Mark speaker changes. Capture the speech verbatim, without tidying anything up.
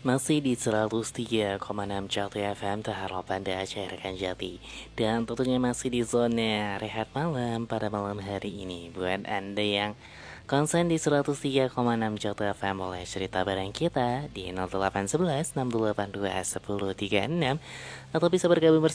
Speaker 1: Masih di seratus tiga koma enam Jati F M, Harapan dan Rekan Jati. Dan tentunya masih di zona rehat malam pada malam hari ini. Buat Anda yang konsen di seratus tiga koma enam Jati F M, boleh cerita bareng kita di nol delapan satu satu enam delapan dua satu nol tiga enam, atau bisa bergabung bersama